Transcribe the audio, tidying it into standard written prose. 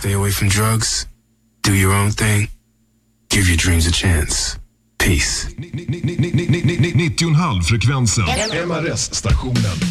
Stay away from drugs. Do your own thing. Give your dreams a chance. Peace. 90,5 frekvensen. MRS-stationen.